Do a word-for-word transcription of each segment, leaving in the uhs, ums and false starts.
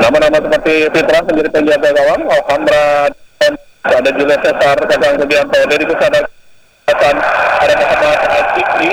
Nama-nama seperti Fitra menjadi penjaga gawang, Alhamra, ada Julius Cesar, Kakang Rudianto, dari Kusada, ada Muhammad Al-Fikri,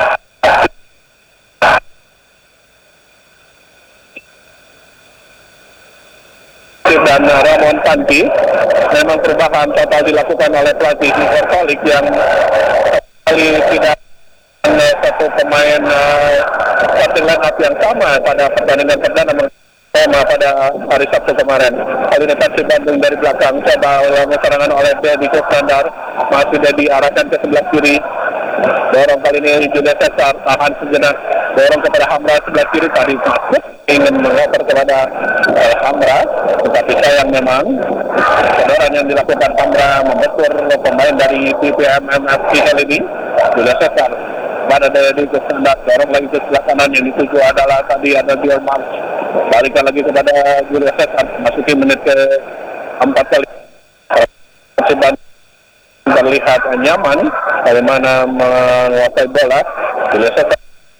dan Ramon Tanti. Memang perubahan total dilakukan oleh pelatih Igor Kolik yang kali tidak satu pemain uh, starting line up yang sama pada pertandingan perdana sama pada hari Sabtu kemarin. Kali ini Persib Bandung dari belakang coba ulangi serangan oleh Dedi Kusnandar, masih Dedi arahkan ke sebelah kiri. Dorong kali ini Julius Cesar, tahan sejenak, dorong kepada Hamra sebelah kiri, tadi masuk ingin mengoper kepada eh, Hamra, tetapi sayang memang kedoran yang dilakukan Hamra membetur pemain dari T P M M F C kali ini. Julius Cesar pada Dedi Kusnandar, dorong lagi ke sebelah kanan, yang dituju adalah tadi ada Diomar, balikan lagi kepada Julius Cesar, masuki menit ke empat kali. Persib Bandung terlihat nyaman bagaimana menguasai bola. Julius Cesar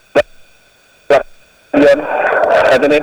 saat ini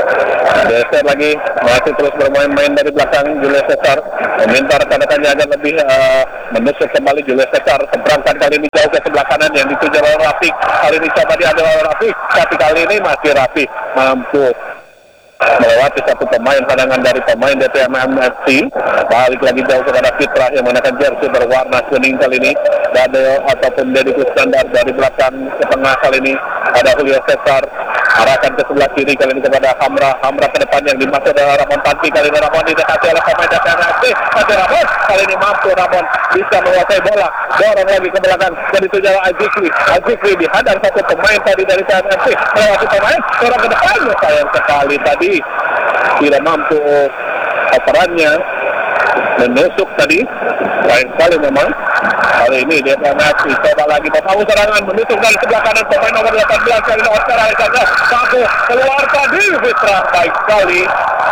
geser lagi, masih terus bermain-main dari belakang. Julius Cesar meminta rekan-rekannya agar lebih uh, menusuk kembali. Julius Cesar seberangkan kali ini jauh ke sebelah kanan, yang dituju oleh Rafiq. Kali ini coba diambil oleh Rafiq, tapi kali ini masih Rafiq mampu melewati satu pemain cadangan dari pemain D P M M F C. Balik lagi jauh kepada Fitra yang menggunakan jersey berwarna kuning kali ini. Dado ataupun Dedi Kusnandar dari belakang ke tengah kali ini ada Julius Cesar, arahkan ke sebelah kiri kali ini kepada Hamra. Hamra ke depan yang dimaksud adalah Ramon Tanti. Kali ini Ramon didekati oleh pemain D P M M F C. Tapi Ramon kali ini mampu Ramon bisa menguasai bola, dorong lagi ke belakang dari tujuan Azikri. Azikri dihadang satu pemain tadi dari T P M M F C, melewati pemain, dorong ke depan. Sayang sekali tadi tidak mampu operannya menusuk tadi. Sayang sekali memang. Kali ini dia masih coba lagi membangun serangan, menusuk dari sebelah kanan pemain nomor delapan belas kali ini Oscar Alexander, mampu keluar tadi. Fitra baik sekali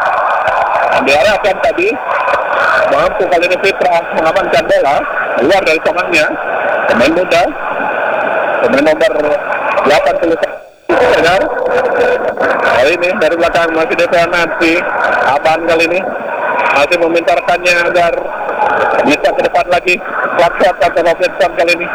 yang diarahkan tadi, mampu kali ini Fitra mengamankan bola keluar dari tangannya pemain muda, pemain nomor delapan puluh satu. Benar. Kali ini dari belakang masih D P M M F C. Aban kali ini masih meminta rekannya agar bisa ke depan lagi. Platform atau Robertson kali ini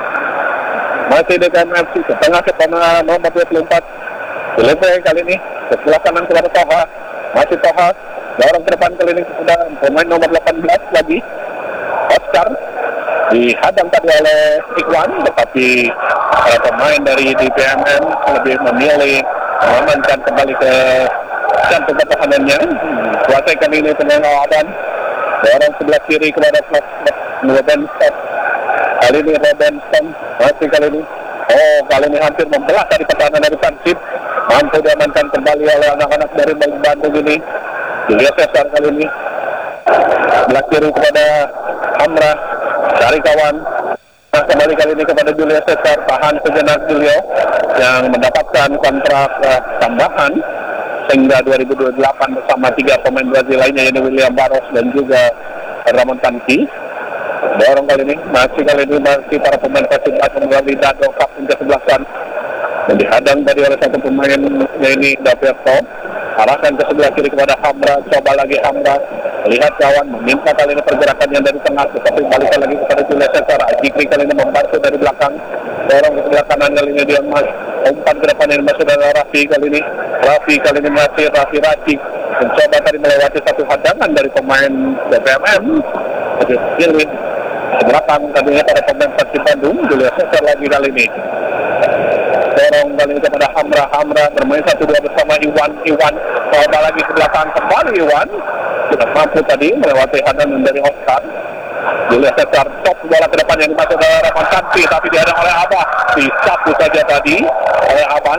masih D P M M F C ke tengah ke tengah nomor dua puluh empat. Selesai kali ini ke sebelah kanan kepada Toha, masih Toha dorong ke depan kali ini sudah pemain nomor delapan belas lagi Oscar, dihadang tadi oleh Ikhwan, tetapi para pemain dari D P M M lebih memilih mengamankan kembali ke jantung pertahanannya. Kuasai kali ini tenang Adan, dorong sebelah kiri kepada Robinson. Kali ini Robinson masih kali ini, oh kali ini hampir membelah dari pertahanan dari Persib, mampu diamankan kembali oleh anak-anak dari Bandung ini. Julius Cesar kali ini sebelah kiri kepada Hamra, cari kawan. Nah, kembali kali ini kepada Julius Cesar, tahan sejenak Julio yang mendapatkan kontrak uh, tambahan hingga dua ribu dua puluh delapan bersama tiga pemain Brazil lainnya, yaitu William Barros dan juga Ramon Tanti. Dorong kali ini, masih kali ini masih para pemain Persib Bandung melalui Dado kapten ke sebelah kan, dan dihadang tadi oleh satu pemain yaitu Davido. Arahkan ke sebelah kiri kepada Hamra, coba lagi Hamra lihat kawan, meminta kali ini pergerakannya dari tengah, tetapi balikan lagi kepada Julius Cesar. Ajikri kali ini membantu dari belakang, dorong ke sebelah kanan kali ini dia mas umpan ke depan yang masuk dari Rafi kali ini. Rafi kali ini masih Rafi Racik mencoba tadi melewati satu hadangan dari pemain D P M M. Jadi kiri ke belakang tadinya pada pemain Persib Bandung. Julius Cesar lagi kali ini dorong kali ini kepada Hamra. Hamra bermain satu dua bersama Iwan. Iwan coba lagi ke belakang kembali. Iwan sudah mampu tadi melewati hadangan dari Oscar. Julius Cesar top bola ke depan yang dimasuk oleh Ramon Tanti, tapi dihadang oleh Abah, disapu saja tadi oleh Aban.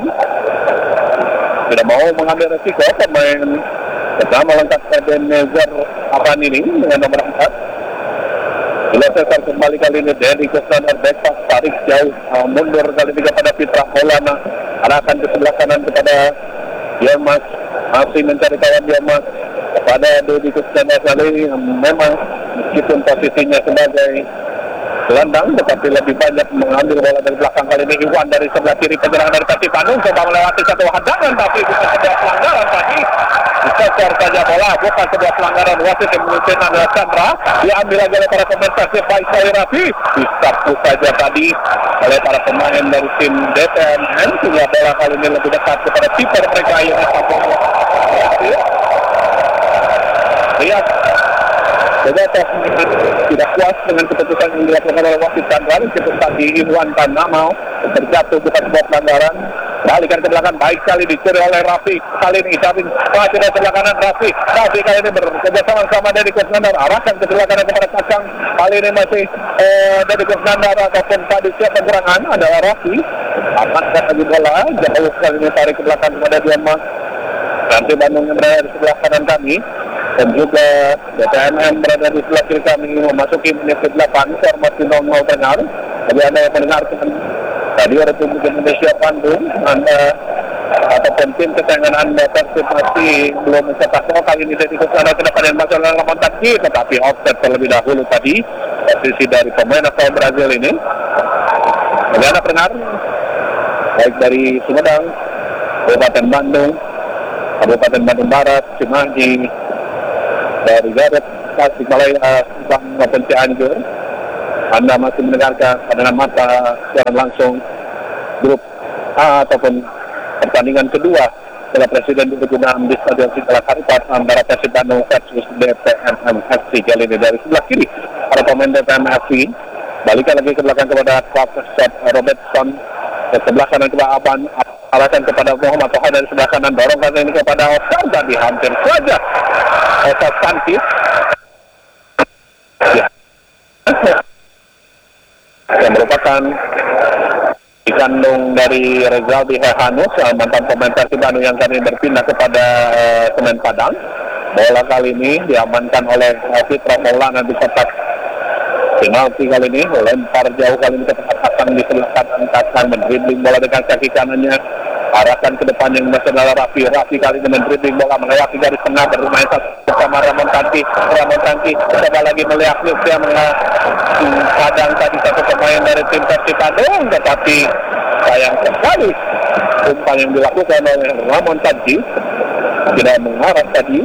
Tidak mau mengambil resiko pemain bersama lengkap Ebenezer Aban ini dengan nomor empat. Julius Cesar kembali kali ini dari Kusnandar, back pass tarik jauh, uh, mundur kali ini kepada Fitra Maulana, arahkan ke sebelah kanan kepada Diamas, masih mencari kawan Diamas kepada Dedi Kusnandar kali ini. Memang meskipun posisinya sebagai gelandang, tetapi lebih banyak mengambil bola dari belakang. Kali ini Iwan dari sebelah kiri, penyerangan dari Persib Bandung coba melewati satu hadangan, tapi bukan sebuah pelanggaran tadi. Cesar saja bola, bukan sebuah pelanggaran wasit yang memimpin adalah Chandra. Diambil lagi oleh para pemain persib Faisal Rafi. Disapu saja tadi oleh para pemain dari tim D P M N. Sehingga bola kali ini lebih dekat kepada kiper mereka yang Sabomo. Lihat, Bobotoh tidak puas dengan keputusan yang dilakukan oleh wasit Chandra. Meskipun tadi Iwan Tanamau terjatuh bukan sebuah pelanggaran. Balikan ke belakang, baik sekali dicuri oleh Rafi. Kali ini Syafin masih dari sebelah kanan Rafi. Rafi kali ini bekerjasama sama Deddy Kusnandar. Arahkan ke sebelah kanan kepada Kacang. Kali ini masih eh, Deddy Kusnandar ataupun tadi siapa serangan adalah Rafi. Amankan lagi bola, jauh sekali ini tarik ke belakang kepada Diama. Nanti Bandung yang berada di sebelah kanan kami. Dan juga D P M M berada di sebelah kiri kami memasuki menit ke delapan. Formasi nol nol dengar. Tapi Anda yang mendengarkan Radio Republik Indonesia Bandung, Anda ataupun tim kesayangan Anda Persib masih belum mencetak gol. Kali ini Deddy Kusnandar ke depan yang masuk dalam lapangan kaki, tetapi offset terlebih dahulu tadi posisi dari pemain asal Brazil ini. Bagi Anda pendengar, baik dari Sumedang, Kabupaten Bandung, Kabupaten Bandung Barat, Cimahi, dari Garut, Tasikmalaya, Subang maupun Cianjur, Anda masih mendengarkan pandangan mata secara langsung grup A ataupun pertandingan kedua Piala Presiden dua ribu enam di Stadion Sidrap Harupat antara Persib Bandung versus D P M M F C. Kali ini dari sebelah kiri para pemain D P M F C. Balikan lagi ke belakang kepada Clarkson Robertson, ke sebelah kanan kepada Aban, arahkan kepada Muhammad Toha dari sebelah kanan, dorong kali ini kepada Oscar tadi hampir saja Oscar Santis. Ya. Yang merupakan dikandung dari Rezaldi Hehanus, mantan pemain Persib Bandung yang kali ini berpindah kepada uh, Semen Padang. Bola kali ini diamankan oleh Fitra Maulana di kotak penalti kali ini, lempar jauh kali ini ke tempat Kacang di sebelah kanan. Kacang mendribbling bola dengan kaki kanannya, arahkan ke depan yang masih adalah Rafi. Rafi kali ini mendribbling bola melewati garis tengah, bermain bersama Ramon Tanki. Ramon Tanki coba lagi melihat Lutfi kadang tadi satu pemain dari tim Persib Bandung, tetapi sayang sekali umpan yang dilakukan oleh Ramon Tanki tidak mengarah tadi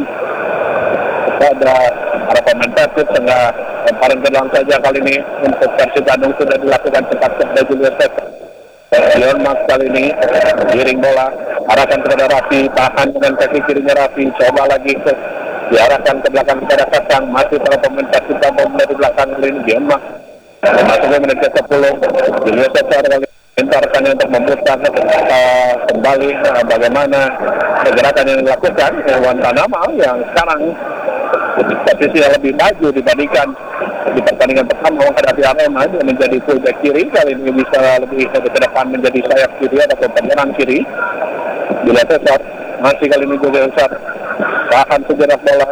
kepada para pemain Persib, sehingga lemparan ke dalam saja kali ini untuk Persib Bandung sudah dilakukan cepat kepada Julius Cesar. Leon Max kali ini giring bola, arahkan kepada Rafi, tahan dengan kaki kirinya Rafi, coba lagi ke, diarahkan ke belakang kepada Kacang, masih para pemain Persib Bandung dari belakang kali ini Leon Max. Masuk ke menit ke sepuluh, Julius Cesar kali ini pintarkan untuk memutar uh, kembali uh, bagaimana pergerakan yang dilakukan Iwan Tanama yang sekarang di posisi yang lebih maju dibandingkan di pertandingan pertama menghadapi Arema. Dia menjadi fullback kiri, kali ini bisa lebih ke depan menjadi sayap kiri atau penyerang kiri. Bila Cesar masih kali ini juga Cesar tahan sejenak bola,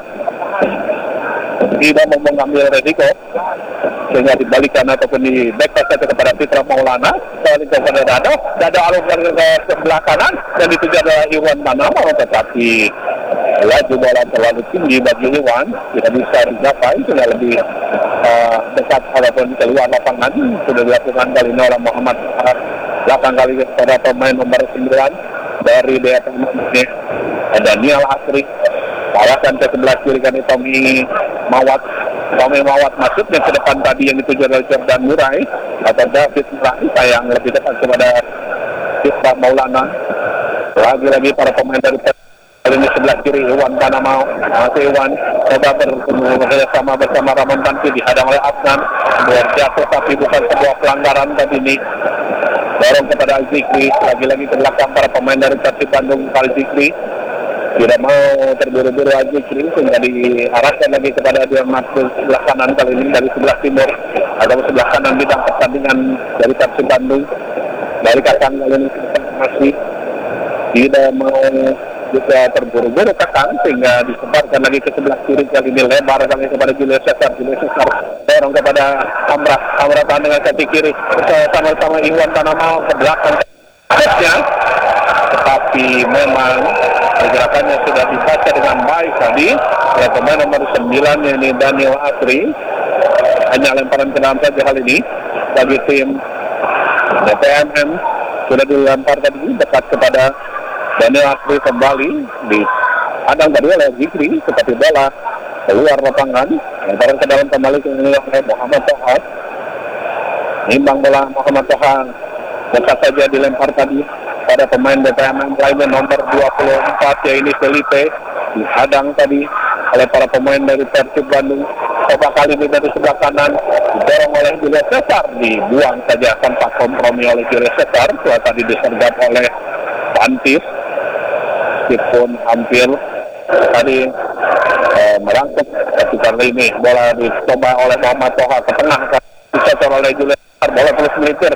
tidak mau mengambil resiko sehingga dibalikan ataupun di back pass saja kepada Fitra Maulana, balik kepada Dado, Dado alurkan ke sebelah kanan dan dituju adalah Iwan Tanama, tetapi laju bola terlalu tinggi bagi Iwan, tidak bisa dicapai sehingga lebih uh, dekat ataupun keluar lapangan. Sudah dilakukan kali ini oleh Muhammad belakang kali kepada pemain nomor sembilan dari D P M ini Daniel Asri, arahkan ke sebelah kiri kan Tommy Mawat. Tommy Mawat masuknya ke depan tadi yang dituju oleh Jordan Murai atau David Murai, sayang lebih dekat kepada Fitra Maulana. Lagi-lagi para pemain dari kali ini sebelah kiri Iwan Tanamau, masih Iwan coba bersama bersama Ramon Tanki, dihadang oleh Afnan, berjatuh tapi bukan sebuah pelanggaran tadi ini. Dorong kepada Al-Zikri, lagi-lagi ke belakang para pemain dari Persib Bandung. Al-Zikri tidak mau terburu-buru Al-Zikri sehingga diarahkan lagi kepada dia masuk sebelah kanan kali ini dari sebelah timur atau sebelah kanan bidang pertandingan dari Persib Bandung. Dari Kacang kali ini masih tidak mau juga terburu-buru Kacang sehingga disebarkan lagi ke sebelah kiri, kali ini lebar kali kepada Julius Cesar. Julius Cesar dorong kepada Amrah, Amrah tahan dengan kaki kiri sama-sama Iwan Tanamau ke belakang nya, tetapi memang pergerakannya sudah dibaca dengan baik tadi ya pemain nomor sembilan ini Daniel Asri, hanya lemparan ke dalam saja kali ini bagi tim D P M M. Sudah dilempar tadi dekat kepada Daniel Asri, kembali di Adang tadi oleh Zikri, tetapi bola keluar lapangan, lemparan ke dalam kembali ke oleh Muhammad Toha. Nimbang bola Muhammad Toha, dekat saja dilempar tadi pada pemain B P M M lainnya nomor dua puluh empat, yaitu Felipe. Dihadang tadi oleh para pemain dari Persib Bandung. Coba kali ini dari sebelah kanan, didorong oleh Julius Cesar, dibuang saja tanpa kompromi oleh Julius Cesar. Setelah tadi disergap oleh Pantis, meskipun hampir tadi eh, merangkap, tapi kali ini bola dicoba oleh Muhammad Toha ke tengah, dicocor oleh Julius Cesar, bola terus melintir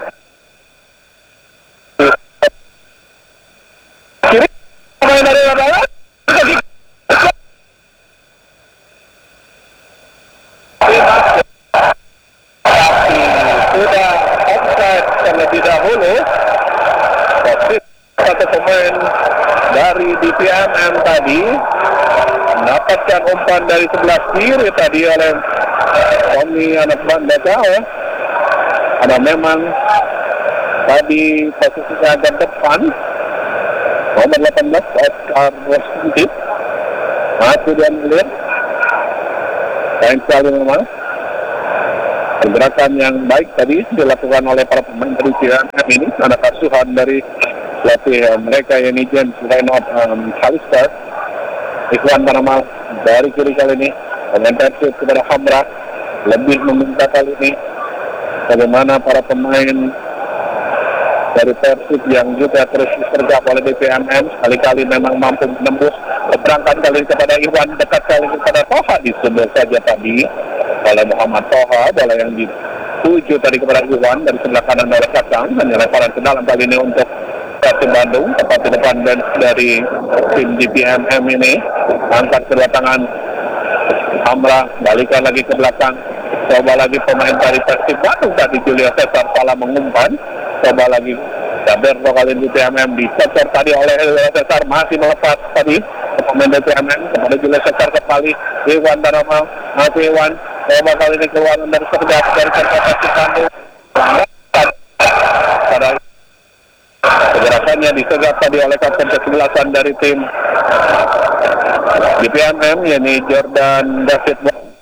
kiri, pemain dari lapangan sudah offside terlebih dahulu. Satu pemain dari D P M M tadi mendapatkan umpan dari sebelah kiri tadi oleh Tommy anak Banda Jawa. Karena memang tadi posisinya agak depan, nomor delapan belas Oscar Washington masih dia melihat. Sayang sekali memang pergerakan yang baik tadi dilakukan oleh para pemain dari D P M M ini, anak asuhan dari pelatih mereka, yakni James Reynolds um, Kalister. Ikhwan Tanamal dari kiri kali ini mengintervensi kepada Hamra, lebih meminta kali ini bagaimana para pemain dari Persib yang juga terus disergap oleh D P M M sekali-kali memang mampu menembus. Berangkat kali kepada Iwan, dekat kali kepada Toha, disebut saja tadi oleh Muhammad Toha, bola yang dituju tadi kepada Iwan dari sebelah kanan oleh Kakang, hanya lemparan ke dalam kali ini untuk Persib Bandung, tepat di depan bench dari tim D P M M ini. Angkat kedua tangan Hamra, balikan lagi ke belakang, coba lagi pemain dari Persib Bandung tadi Julius Cesar salah mengumpan, coba lagi Daberto kali D P M M dicocor tadi oleh Julius Cesar, masih melepas tadi pemain D P M M kepada Julius Cesar kembali Iwan Darama, masih Iwan, coba kali ini keluar dari sekedar dari Persib Bandung. Pada pergerakannya disegap tadi oleh kapten kesebelasan dari tim D P M M, yakni Jordan David.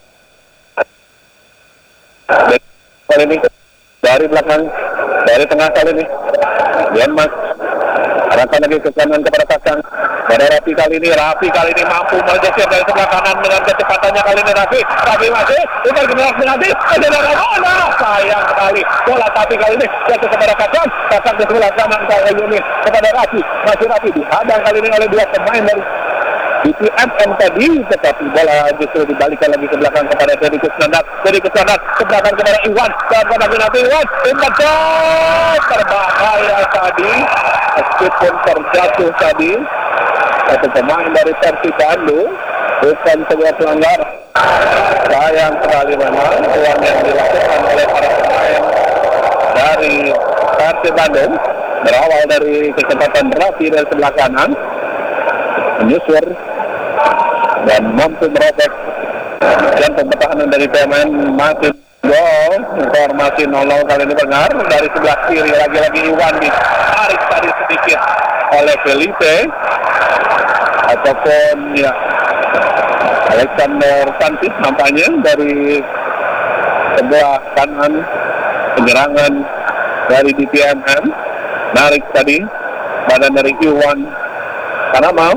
Kali ini dari belakang, dari tengah kali ini Denmark arahkan lagi ke kanan kepada Kakang, pada Rafi kali ini. Rafi kali ini mampu bergeser dari sebelah kanan dengan kecepatannya kali ini. Rafi, Rafi masih umpan generasi nanti ada bola, sayang sekali bola, tapi kali ini jatuh kepada Kakang. Kakang ke sebelah kanan kali ini kepada Rafi, masih Rafi dihadang kali ini oleh dua pemain dari D P M M tadi, tetapi bola justru dibalikan lagi ke belakang kepada Dedi Kusnandak. Dedi Kusnandak ke belakang kepada Iwan, dan kepada Binati Iwan, umpan terbahaya tadi, meskipun terjatuh tadi satu pemain dari Persib Bandung, bukan sebuah pelanggaran. Sayang sekali memang uang yang dilakukan oleh para pemain dari Persib Bandung, berawal dari kecepatan Rafi dari sebelah kanan, menyusur dan mampu merobek jantung pertahanan dari P M N. Masih gol, informasi nol nol kali ini benar dari sebelah kiri, lagi-lagi Iwan ditarik tadi sedikit oleh Felipe ataupun ya Alexander Santis nampaknya dari sebelah kanan penyerangan dari D P M M. Narik tadi badan dari Iwan karena mau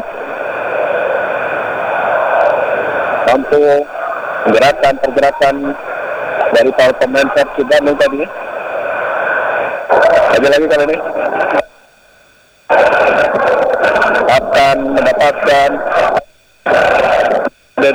mampu menggerakkan pergerakan dari para pemain Persib Bandung tadi. Lagi-lagi kali ini akan mendapatkan dari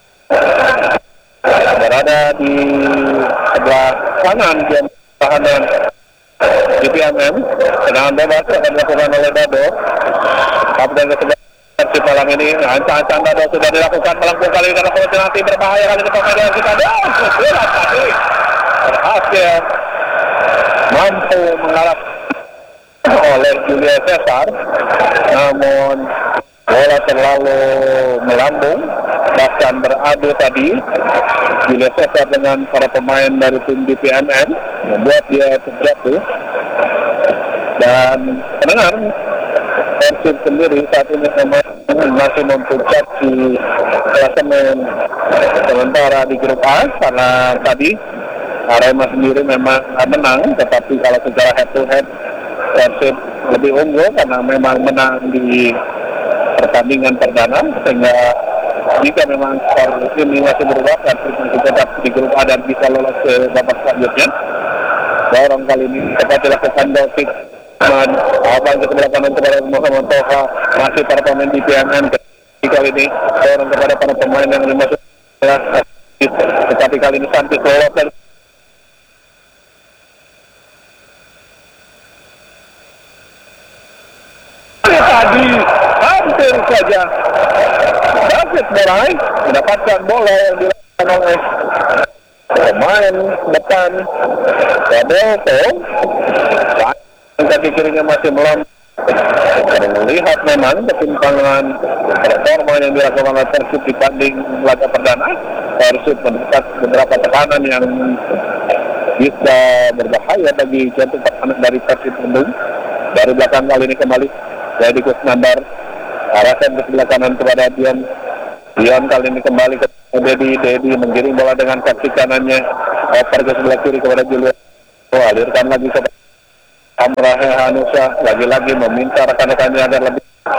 berada di sebelah kanan jam tahanan D P M M. Tendangan bebas akan dilakukan oleh Dado, kapten ke Persib malam ini. Ancang-ancang Dado sudah dilakukan melengkung kali ini, karena nanti berbahaya kali ini pemain dari kita. Dan sesudah tadi berhasil mampu mengalap oleh Julius Cesar, namun bola terlalu melambung, bahkan beradu tadi Julius Cesar dengan para pemain dari tim D P M M, membuat dia terjatuh. Dan pendengar, Persib sendiri saat ini memang masih mempuncak di klasemen sementara di grup A, karena tadi Arema sendiri memang menang, tetapi kalau secara head to head Persib lebih unggul karena memang menang di pertandingan perdana, sehingga jika memang skor ini masih berubah, Persib masih tetap di grup A dan bisa lolos ke babak selanjutnya. Dorong kali ini dapat dilakukan David Man, abang ke sebelah kanan kepada Muhammad Toha, masih para pemain di P M N. Kali ini dorong kepada para pemain yang dimasuk, tetapi kali ini Santis lolos dan tadi hampir saja David Morai mendapatkan bola yang dilakukan oleh pemain depan Wadelto. Kaki kirinya masih melompat. Terlihat memang ketimpangan performa yang dilakukan oleh Persib dibanding laga perdana. Persib mendapat beberapa tekanan yang bisa berbahaya bagi jantung pertahanan dari Persib Bandung. Dari belakang kali ini kembali jadi Kusnandar, arahkan ke sebelah kanan kepada Dion. Dion kali ini kembali ke Dedi. Dedi menggiring bola dengan kaki kanannya, oper ke sebelah kiri kepada Julius. Oh, alirkan lagi ke Amrah Hanusa, lagi-lagi meminta rekan-rekannya agar lebih.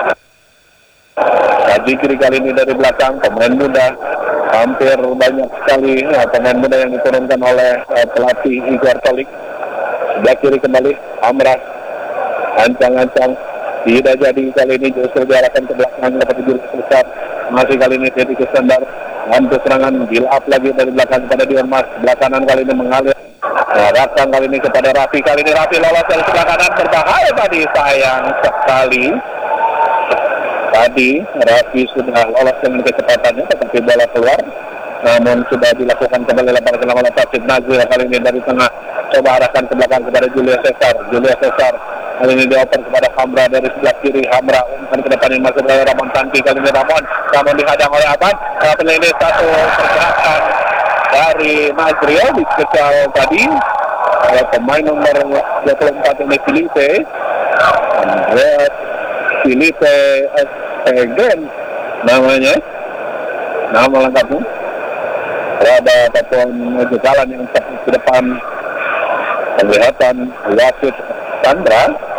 Kaki kiri kali ini dari belakang, pemain muda. Hampir banyak sekali ya, pemain muda yang diturunkan oleh uh, pelatih Igor Tolik. Sebelah kiri kembali Amrah, ancang-ancang. Tidak jadi kali ini, justru diarahkan ke belakang dapat Julius besar. Masih kali ini jadi Kusnandar. Untuk serangan build up lagi dari belakang kepada Dion Mas. Sebelah kanan kali ini mengalir. Nah, datang kali ini kepada Raffi. Kali ini Raffi lolos dari sebelah kanan, berbahaya tadi, sayang sekali. Tadi Raffi sudah lolos dengan kecepatannya, tetapi bola keluar. Namun sudah dilakukan kembali lebar ke oleh Persib. Nazir kali ini dari tengah, coba arahkan ke belakang kepada Julius Cesar. Julius Cesar kali ini dioper kepada Hamra dari sebelah kiri. Hamra umpan ke depan yang masuk dari Ramon Tanti. Kali ini Ramon, Ramon dihadang oleh Aban. Tapi ini satu pergerakan dari Mazriel di kecil tadi. Ada pemain nomor dua puluh empat ini Filipe. Andreas Filipe Egen namanya. Nama lengkapnya. Ada ataupun jalan yang tepat di depan. Kelihatan Wasit Sandra.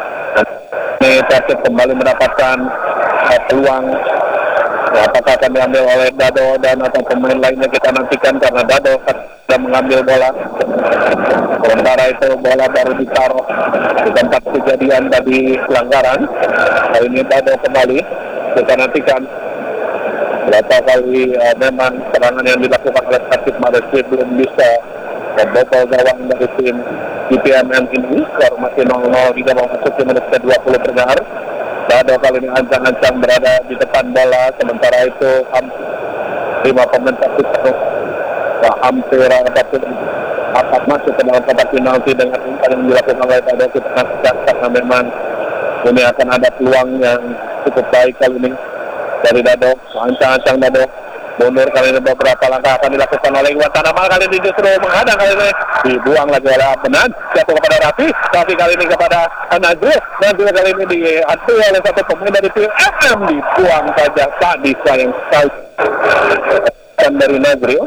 Ini Persib kembali mendapatkan uh, peluang. Apakah akan diambil oleh Dado dan atau pemain lainnya, kita nantikan, karena Dado sudah mengambil bola. Sementara itu bola baru ditaruh di tempat kejadian tadi pelanggaran. Kali ini Dado kembali, kita nantikan berapa kali uh, memang serangan yang dilakukan oleh Persib Malaysia belum bisa membobol gawang dari tim P M M ini. Skor masih nol nol hingga memasuki menit ke dua puluh pendengar. Dado kali ini ancang-ancang berada di depan bola, sementara itu lima pemain Persib hampir ataupun akan masuk ke dalam kotak penalti dengan umpan yang dilakukan oleh Dado. Kita nantikan karena memang ini akan ada peluang yang cukup baik kali ini dari Dado. Ancang-ancang Dado mundur kali ini, beberapa langkah akan dilakukan oleh Iwan Tanamal. Kali ini justru menghadang, kali ini dibuang lagi oleh Abnan. Jatuh kepada Raffi, Raffi kali ini kepada Nazir. Nazir kali ini diadu oleh satu pemain dari P M M, dibuang saja tadi, sayang sekali. Dan dari Nazril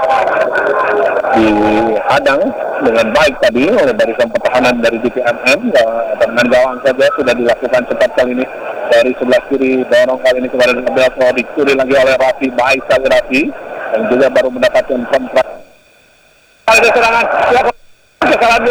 dihadang dengan baik tadi oleh barisan pertahanan dari D P M M. Dengan gawang saja sudah dilakukan cepat kali ini dari sebelah kiri. Dorong kali ini kepada Belto, dicuri lagi oleh Raffi. Baik sekali Raffi yang juga baru mendapatkan kontrak. Kali ini serangan kesalahan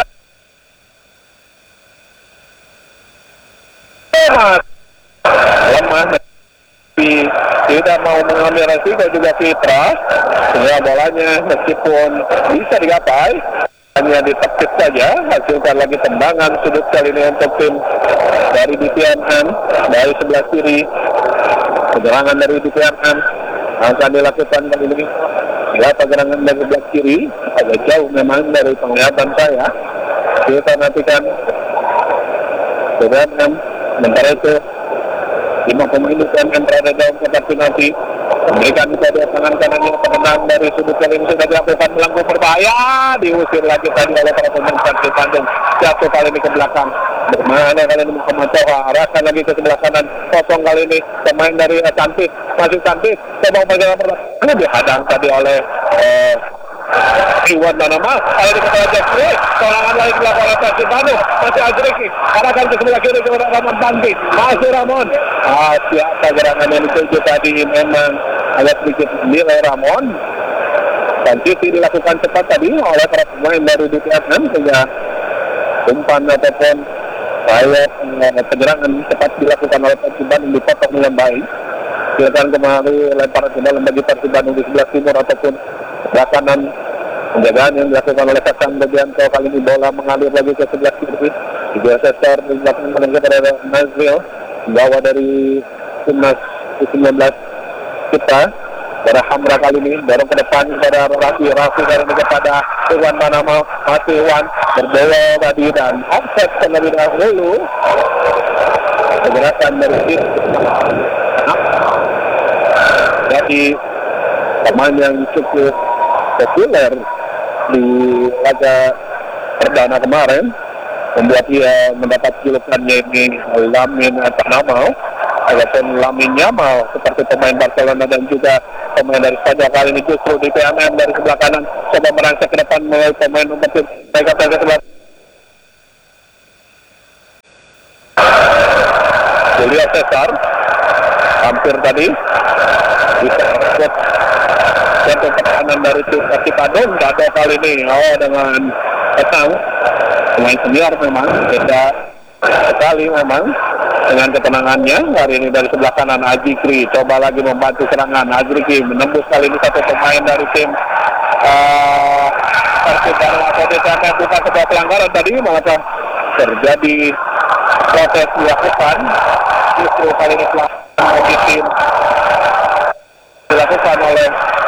lemah, tidak mau mengambil resiko juga Fitra, sehingga bolanya meskipun bisa digapai hanya ditepis saja. Hasilkan lagi tendangan sudut kali ini untuk tim dari D P M M dari sebelah kiri. Penyerangan dari D P M M akan dilakukan kali ini. Lihat penyerangan dari sebelah kiri, agak jauh memang dari penglihatan saya. Kita nantikan D P M M. Sementara itu lima pemain D P M M berada dalam kotak penalti. Memberikan kedua tangan kanannya penendang dari sudut kali ini sudah dilakukan melangkung berbahaya, diusir lagi tadi oleh para pemain Persib Bandung. Jatuh kali ini ke belakang. Bermana kali ini Muhammad Toha, arahkan lagi ke sebelah kanan. Kosong kali ini pemain dari uh, Cantik, masih Cantik. Coba perjalanan pertama dihadang tadi oleh uh, Iwan Manama. Kali ini kepada Jeffrey, serangan lagi dilakukan oleh Persib Bandung. Masih Azriki, arahkan ke sebelah kiri kepada Ramon Tanti. Masih Ramon. Ah, siapa gerangan yang dituju tadi memang agak sedikit nilai Ramon. Transisi dilakukan cepat tadi oleh para pemain dari D P S M sehingga umpan ataupun saya eh, penyerangan cepat dilakukan oleh Persib Bandung dipotong dengan baik. Silakan kembali lemparan ke dalam bagi Persib Bandung di sebelah timur ataupun sebelah kanan. Penjagaan yang dilakukan oleh Kasan Bebianto, kali ini bola mengalir lagi ke sebelah kiri. Juga Sester dilakukan kepada Nazril, bawa dari timnas U sembilan belas kita. Pada Hamra kali ini dorong ke depan kepada Rafi, Rafi kali ini kepada Iwan Manama, masih Iwan berbola tadi dan offset terlebih dahulu. Pergerakan dari tim jadi pemain yang cukup populer di laga perdana kemarin, membuat dia mendapat julukannya ini Lamin Tanamau ataupun Lamin Yamal, seperti pemain Barcelona dan juga pemain dari Spanyol. Kali ini justru di P M M dari sebelah kanan coba merangsek ke depan melalui pemain nomor tim mereka ke sebelah Julio Cesar hampir tadi bisa ikut satu pertahanan dari tim Persib Bandung. Gado kali ini oh dengan tenang, pemain senior memang beda sekali memang dengan ketenangannya. Hari ini dari sebelah kanan Azikri coba lagi membantu serangan. Azikri menembus kali ini satu pemain dari tim uh, Persib Bandung atau D P M M. Bukan sebuah pelanggaran tadi, malah terjadi proses dilakukan. Justru kali ini pelanggaran di tim dilakukan oleh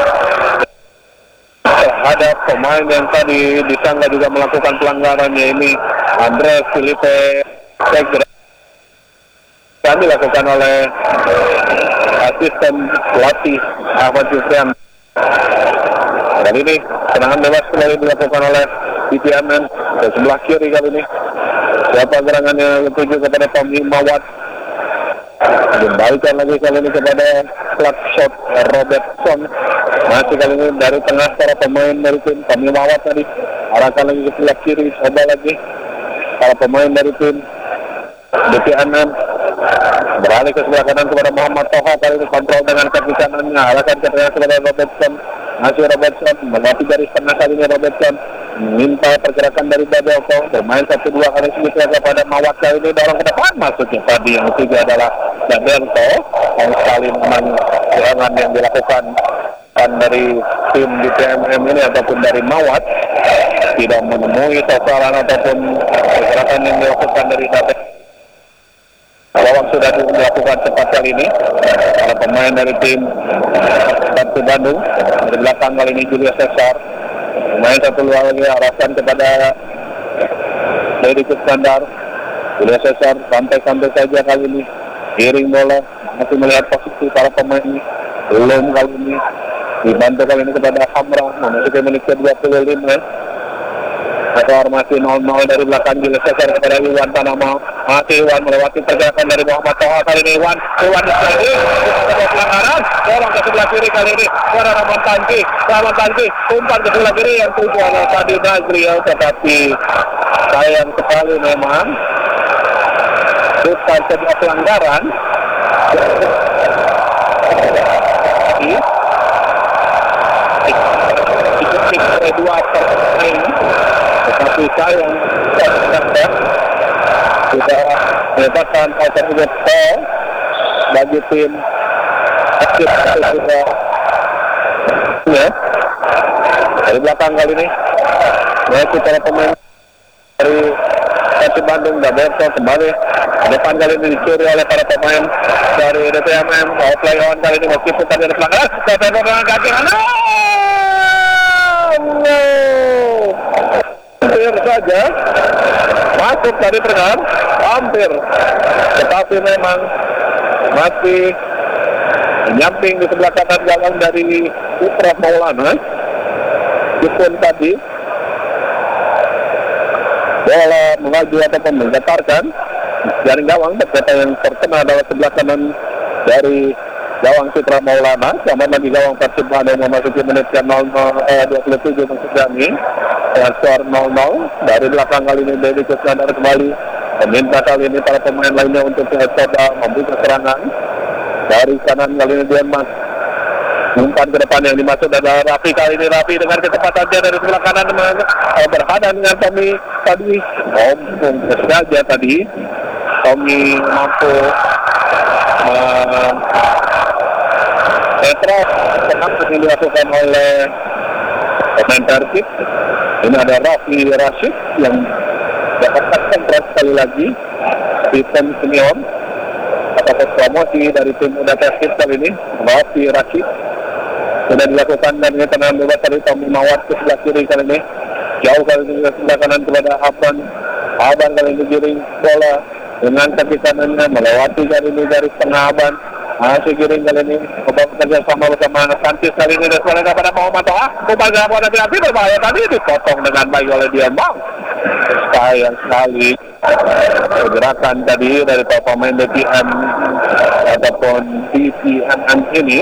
terhadap pemain yang tadi disangka juga melakukan pelanggarannya, ini Andres Filipe Segre, yang dilakukan oleh asisten pelatih Ahmad Yusrian. Dan ini serangan bebas kembali dilakukan oleh D P M N ke sebelah kiri kali ini. Siapa gerangan yang dituju kepada Tommy Mawat, dibalikan lagi kali ini kepada flat shot Robertson. Masih kali ini dari tengah para pemain dari tim Tommy Mawat tadi, arahkan lagi ke sebelah kiri, coba lagi para pemain dari tim D P M M beralih ke sebelah kanan kepada Muhammad Toha. Kali ini kontrol dengan kaki kanannya, arahkan ke tengah kepada Robertson. Masih Robertson melewati garis tengah kali ini. Robertson minta pergerakan dari Babelko, bermain satu dua kali sedikit kepada Mawat. Kali ini dorong ke depan, masuknya tadi yang ketiga adalah Babelko. Yang sekali memang serangan yang dilakukan dan dari tim D P M M ini ataupun dari Mawat tidak menemui sasaran ataupun pergerakan yang dilakukan dari Babelko. Bawang sudah dilakukan cepat kali ini para pemain dari tim Persib Bandung. Dari belakang kali ini Julio Cesar main satu luar lagi, arahkan kepada Deddy Iskandar. Julio Cesar santai-santai saja kali ini, giring bola, masih melihat posisi para pemain ini. Belum kali ini dibantu kali ini kepada Hamra, memasuki menit ke dua puluh lima. Skor masih nol nol dari belakang. Julio Cesar kepada Iwan Tanama, masih Iwan melewati pergerakan dari Muhammad Toha. Kali ini Iwan Iwan lagi sebuah pelanggaran, dorong ke sebelah kiri kali ini kepada Ramon Tanti. Ramon Tanti umpan ke sebelah kiri yang tujuan tadi Nazril, tetapi sayang sekali memang bukan sebuah pelanggaran. Ikut dua pertandingan, tetapi sayang kita mendapatkan alternatif gol bagi tim Persib juga ya. Dari belakang kali ini masih para pemain dari Persib Bandung. Babelko kembali ke depan, kali ini dicuri oleh para pemain dari D P M M. Mau play on kali ini meskipun tadi ada pelanggaran. Babelko dengan kaki kanan, hampir saja masuk dari pergerakan, hampir, tetapi memang masih Menyamping di sebelah kanan gawang dari Putra Maulana. Jepun tadi bola mengaju ataupun menggetarkan jaring gawang, ternyata yang terkena adalah sebelah kanan dari gawang Putra Maulana. Selamat lagi gawang Persib Bandung memasuki menit ke nol nol, eh, dua puluh tujuh maksud kami. Dan skor nol nol. Dari belakang kali ini Dedi Kusnandar kembali meminta kali ini para pemain lainnya untuk coba membuka serangan. Dari kanan kali ini Denmark umpan ke depan yang dimaksud adalah Raffi. Kali ini Raffi dengan kecepatannya dari sebelah kanan eh, berhadapan dengan Tommy tadi. Ompong saja tadi Tommy mampu uh, netral senang yang dilakukan oleh pemain Persib. Ini ada Raffi Rashid yang dapatkan kontrak sekali lagi Stephen Senior atas promosi dari tim muda Persib kali ini. Raffi Rashid sudah dilakukan dan ini tenang bebas dari Tommy Mawat ke sebelah kiri kali ini. Jauh kali ini ke sebelah kanan kepada Aban. Aban kali ini giring bola dengan kaki kanannya melewati kali ini dari setengah Aban. Masih giring kali ini coba bekerja sama bersama Santis kali ini dan sebenarnya kepada Muhammad Toha. Upaya pada api berbahaya tadi dipotong dengan baik oleh Dian Bang. Sayang sekali pergerakan tadi dari pemain D P M ataupun D P M M ini.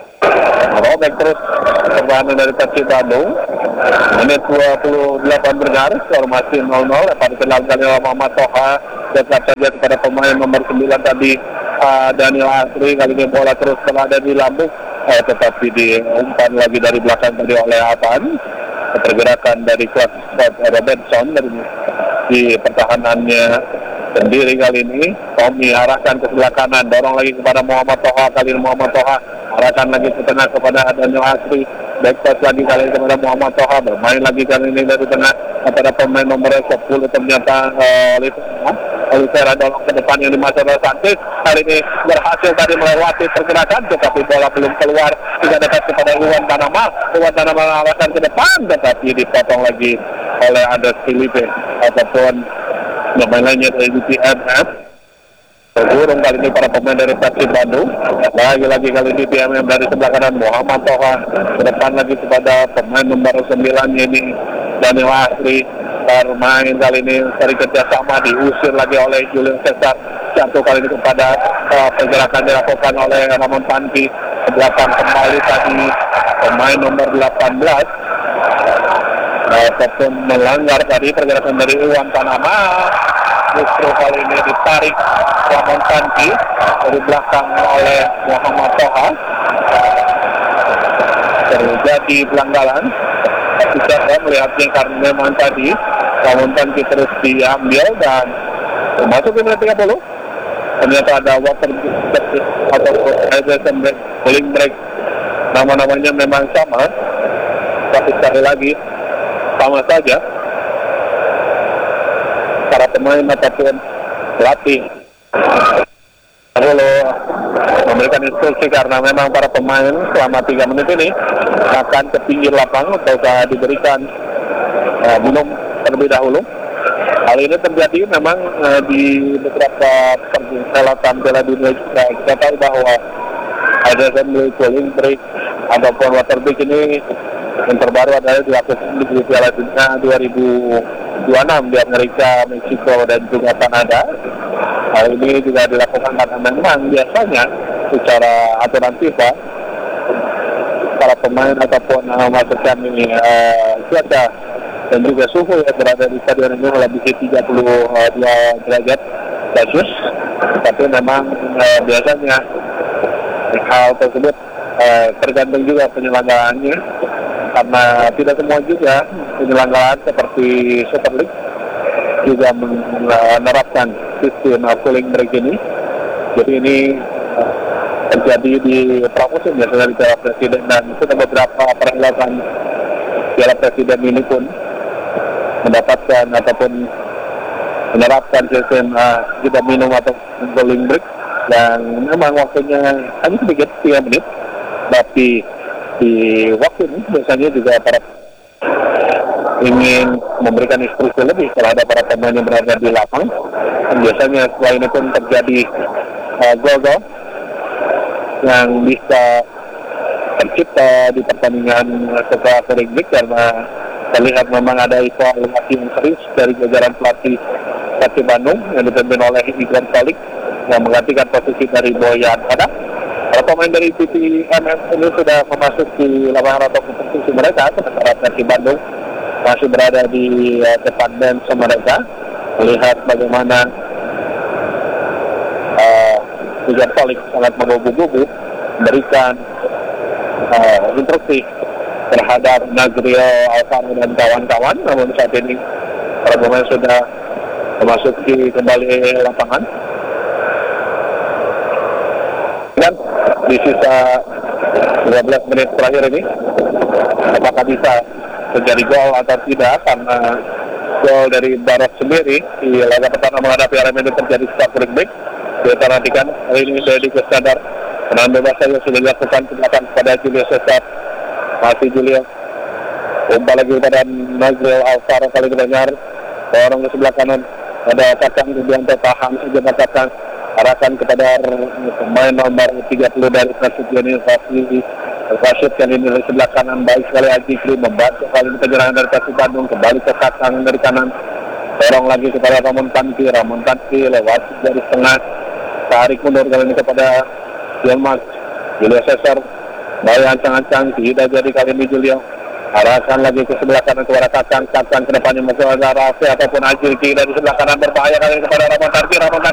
Robek terus pertahanan dari Persib Bandung. Menit dua puluh delapan bergaris, skor masih nol nol. Lepas dikenal kali oleh Muhammad Toha. Tetap saja kepada pemain nomor sembilan tadi uh, Daniel Asri. Kali ini bola terus berada di lambung, eh, tetapi diumpan lagi dari belakang tadi oleh Aban. Pergerakan dari Clark Robertson dari di pertahanannya sendiri kali ini. Tommy arahkan ke sebelah kanan, dorong lagi kepada Muhammad Toha. Kali ini Muhammad Toha arahkan lagi ke tengah kepada Daniel Asri. Backpass lagi kali ini kepada Muhammad Toha. Bermain lagi kali ini dari tengah kepada pemain nomor sepuluh ternyata uh, Oliveira dorong ke depan yang dimasuk oleh Santis. Kali ini berhasil tadi melewati pergerakan, tetapi bola belum keluar. Tidak dapat kepada Iwan Tanama. Iwan Tanama arahkan ke depan, tetapi dipotong lagi oleh Anders Filipe ataupun pemain lainnya dari D P M F. Terburung kali ini para pemain dari Persib Bandung. Lagi-lagi kali ini D P M M dari sebelah kanan Muhammad Toha. Ke depan lagi kepada pemain nomor sembilan ini Daniel Asri. Bermain kali ini dari kerjasama diusir lagi oleh Julius Cesar. Jatuh kali ini kepada uh, pergerakan dilakukan oleh Ramon Panti. Ke belakang kembali tadi pemain nomor delapan belas. Ataupun melanggar tadi pergerakan dari Iwan Panama. Justru kali ini ditarik Ramon Panti dari belakang oleh Muhammad Toha. Terjadi pelanggaran. Tapi saya melihatnya karena memang tadi Ramon Panti terus diambil dan masuk ke menit tiga puluh. Ternyata ada water atau hydration break, cooling break. Nama-namanya memang sama. Tapi sekali lagi sama saja. Para pemain ataupun pelatih perlu memberikan instruksi karena memang para pemain selama tiga menit ini akan ke pinggir lapang untuk diberikan uh, minum terlebih dahulu. Hal ini terjadi memang uh, di beberapa perhelatan Piala Dunia juga. Kita tahu bahwa ada cooling break ataupun water break ini yang terbaru adalah dilakukan di Piala Dunia dua ribu dua puluh enam di Amerika, Meksiko, dan juga Kanada. Hal ini juga dilakukan karena memang biasanya secara aturan FIFA para pemain ataupun uh, masukkan ini uh, cuaca dan juga suhu yang berada di stadion ini melebihi tiga puluh dua derajat Celcius. Tapi memang uh, biasanya hal tersebut uh, tergantung juga penyelenggaraannya. Karena tidak semua juga penyelenggaraan seperti Super League juga menerapkan sistem cooling break ini. Jadi ini terjadi di pramusim biasanya di Piala Presiden, dan sudah beberapa perhelatan Piala Presiden ini pun mendapatkan ataupun menerapkan sistem uh, kita minum atau cooling break, dan memang waktunya hanya sedikit tiga menit, tapi di waktu ini biasanya juga para ingin memberikan instruksi lebih terhadap para pemain yang berada di lapang. Dan biasanya setelah ini pun terjadi uh, gol-gol yang bisa tercipta di pertandingan setelah Koringbik, karena terlihat memang ada evaluasi yang serius dari jajaran pelatih Persib Bandung yang dipimpin oleh Igor Solik yang menggantikan posisi dari Boyan Sada. Para pemain dari P P M S ini sudah memasuki lapangan atau posisi mereka, sementara Persib Bandung masih berada di uh, depan bench mereka. Melihat bagaimana uh, Igor Solik sangat menggubu-gubu memberikan uh, instruksi terhadap Nazril Alvaro dan kawan-kawan, namun saat ini para pemain sudah memasuki kembali lapangan. Dan di sisa lima belas menit terakhir ini, apakah bisa terjadi gol atau tidak, karena gol dari Barat sendiri di laga pertama menghadapi R M ini terjadi setelah Koringbik. Kita nantikan kali ini Deddy Kusnandar, tendangan bebas saja sudah dilakukan ke belakang kepada Julio Cesar. Masih Julio, umpan lagi kepada Nazril Alvaro, kali ini dengar dorong ke sebelah kanan, ada Kakang Rudianto, tahan saja Kakang, arahkan kepada pemain nomor tiga puluh dari Persib Universitas Rashid, kali ini dari sebelah kanan, baik sekali Haji Kri membantu kali ini penyerangan dari Persib Bandung, kembali ke Kakang dari kanan, dorong lagi kepada Ramon Tanki, Ramon Tanki lewat dari tengah, tarik mundur kali ini kepada Yilmaz, Julio Cesar, bayan ancang-ancang, tidak jadi kali ini Julio, arahkan lagi ke sebelah kanan kepada Kakang, Kakang ke depannya masuk ada Rafi ataupun Haji Kri dari sebelah kanan, berbahaya kali ini kepada Ramon Tanki, Ramon Tanki